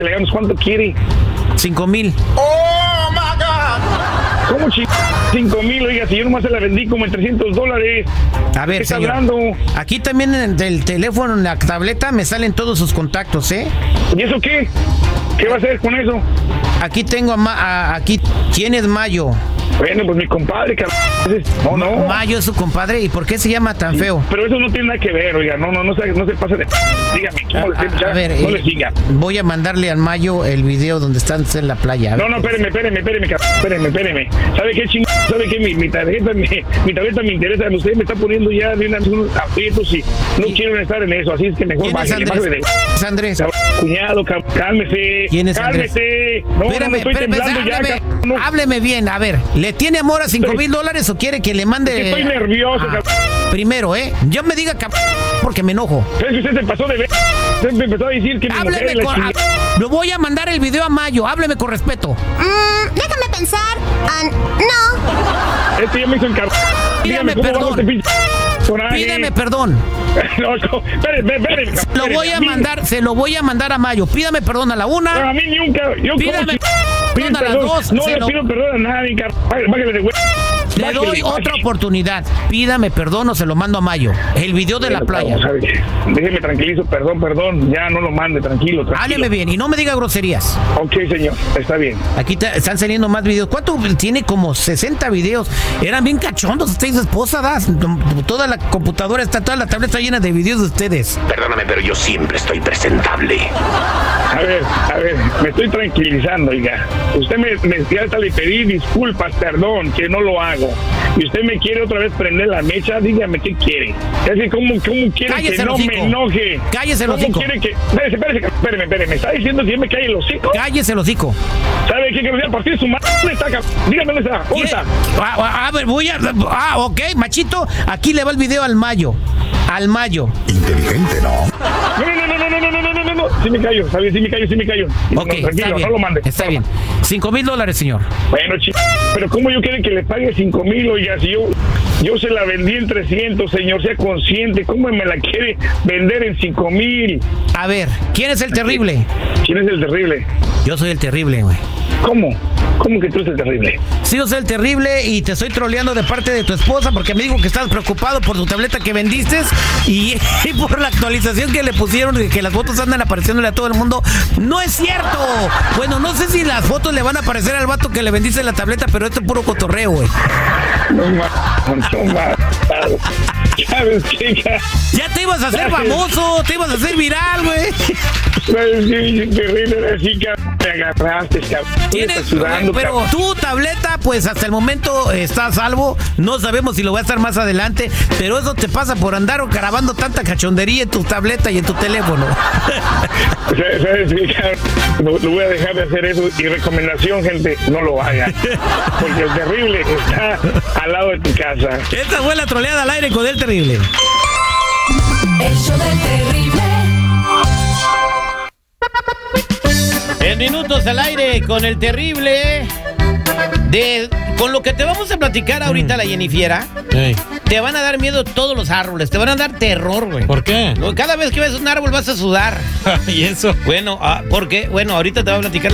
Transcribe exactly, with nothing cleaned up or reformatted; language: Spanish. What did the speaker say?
Legamos, ¿cuánto quiere? Cinco mil. ¡Oh, my God! ¿Cómo ch... cinco mil? Oiga, si yo nomás se la vendí como en trescientos dólares. A ver, ¿qué está señor, hablando? Aquí también en el teléfono, en la tableta, me salen todos sus contactos, ¿eh? ¿Y eso qué? ¿Qué va a hacer con eso? Aquí tengo a, Ma- a aquí, ¿quién es Mayo? Bueno, pues mi compadre, cabrón. No, no. Mayo es su compadre, ¿y por qué se llama tan feo? Pero eso no tiene nada que ver, oiga. No, no, no se, no se pase de... Dígame, ¿cómo le A, estoy a ver, No eh, le siga. voy a mandarle al Mayo el video donde están en la playa. A ver. No, no, espéreme, espéreme, espéreme, cabrón. Espéreme, espéreme. ¿Sabe qué ching... ¿Sabe qué? Mi, mi tarjeta me, mi tarjeta me interesa. Usted me está poniendo ya de unos, unos aprietos y no ¿Y? quiero estar en eso. Así es que mejor ¿Quién es bájale, Andrés? bájale de... ¿Es Andrés? Cabrón, cuñado, cabrón, cálmese. ¿Quién es Andrés? Cálmese. No, Espérame, no, no estoy espérame, temblando ya, hábleme, cabrón. No. hábleme bien, a ver, ¿le tiene amor a cinco mil dólares o quiere que le mande? Estoy nervioso, Ah, cabrón. primero, ¿eh? Yo me diga cabrón porque me enojo. Es que usted se pasó de ver. Usted me empezó a decir que mi mujer Hábleme es la con... chingada. a- Lo voy a mandar el video a Mayo, hábleme con respeto. Mm, déjame pensar. Ah, no. Este ya me hizo el cabrón. Pídame Dígame, ¿cómo perdón. vamos este pinche coraje? Pídeme perdón. No, no, espere, espere, espere. Lo voy a mandar, se lo voy a mandar a Mayo. Pídame perdón a la Pero una. a mí nunca. Yo Pídame como perdón a las dos. No se le lo- pido perdón a nadie, cabrón. Bájale de güey. Le Bájale, doy otra bájale. oportunidad. Pídame perdón o se lo mando a Mayo. El video de la Bueno, playa. cabrón, ¿sabe qué? Déjeme tranquilizo, perdón, perdón. Ya no lo mande, tranquilo, tranquilo. Hábleme bien y no me diga groserías. Ok, señor, está bien. Aquí te- están saliendo más videos. ¿Cuánto tiene? Como sesenta videos. Eran bien cachondos. Usted y su esposa, das. Toda la computadora está, toda la tableta está llena de videos de ustedes. Perdóname, pero yo siempre estoy presentable. A ver, a ver, me estoy tranquilizando, oiga. Usted me, me ya hasta le pedí disculpas, perdón, que no lo hago. Y usted me quiere otra vez prender la mecha, dígame qué quiere. Es que, ¿cómo, cómo quiere Cállese que el no hocico. me enoje? Cállese el ¿Cómo hocico. quiere que...? Espérese, espérese, espéreme, espéreme. ¿Me está diciendo que yo me calle el hocico? Cállese el hocico. ¿Sabe qué? Que me voy a partir su madre. ¿Dónde está, cabrón? Dígame dónde está. ¿Dónde ¿Quiere- está? A, a- a ver, voy a... Ah, ok, machito. Aquí le va el video al Mayo. Al Mayo. Inteligente, ¿no? No, no, no, no, no, no, no, no, no, no, no. Sí me callo, está bien, sí me callo, sí me callo. No, Ok, tranquilo, está bien. no lo mande. Está bien. Cinco mil dólares, señor. Bueno, ch... pero ¿cómo yo quiero que le pague cinco mil, oiga? Si yo, yo se la vendí en trescientos, señor, sea consciente. ¿Cómo me la quiere vender en cinco mil? A ver, ¿quién es el terrible? ¿Quién es el terrible? Yo soy el terrible, güey. ¿Cómo? ¿Cómo que tú eres el terrible? Sí, yo soy el terrible y te estoy troleando de parte de tu esposa porque me dijo que estás preocupado por tu tableta que vendiste y, y por la actualización que le pusieron de que las fotos andan apareciéndole a todo el mundo. ¡No es cierto! Bueno, no sé si las fotos le van a aparecer al vato que le vendiste la tableta, pero esto es puro cotorreo, güey. No, ma, no, ma. ¿Sabes qué? ca- Ya te ibas a hacer famoso, te ibas a hacer viral, güey. ¿Sabes qué? Terrible, así que me agarraste, cabrón. Tienes, Estás sudando, pero cabrón. tu tableta, pues hasta el momento está a salvo. No sabemos si lo va a estar más adelante, pero eso te pasa por andar grabando tanta cachondería en tu tableta y en tu teléfono. ¿Sabes qué? cabrón? No, no voy a dejar de hacer eso. Y recomendación, gente, no lo hagan. Porque el terrible está al lado de tu casa. Esta fue la troleada al aire con el terrible. El show del terrible. En minutos al aire con el terrible. De, con lo que te vamos a platicar ahorita, la Jennifiera, Ey, te van a dar miedo todos los árboles, te van a dar terror, güey. ¿por qué? Cada vez que ves un árbol vas a sudar. ¿Y eso? Bueno, ah, porque, bueno, ahorita te voy a platicar